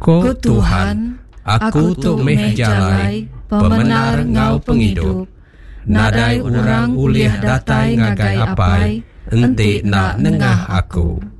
Ko Tuhan, aku tu meh jalai, pemenar ngau pengidup. Nadai orang uliah datai ngagai apai, enti nak nengah aku.